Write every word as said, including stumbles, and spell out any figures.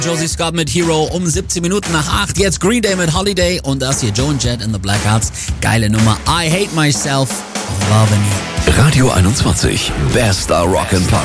Josie Scott mit Hero um siebzehn Minuten nach acht. Jetzt Green Day mit Holiday und das hier Joe and Jet in the Blackouts. Geile Nummer. I Hate Myself, Loving You. Radio einundzwanzig, bester Rock and Pop.